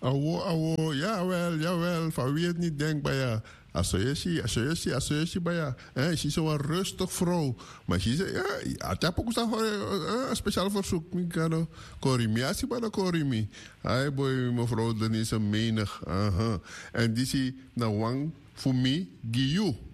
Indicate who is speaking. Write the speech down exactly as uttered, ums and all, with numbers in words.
Speaker 1: Awo, awo, jawel, jawel. Van wie het niet denkt bij ja. Asoyeshi, asoyeshi, asoyeshi bij ja. Eh, ze is een rustig vrouw. Maar ze zei, ja, ik heb ook een speciaal verzoek. Mikano, korimi, asi bij de korimi. Hai boy, mevrouw Denise, menig. Aha. En die zie, na wang, voor mij, giyu.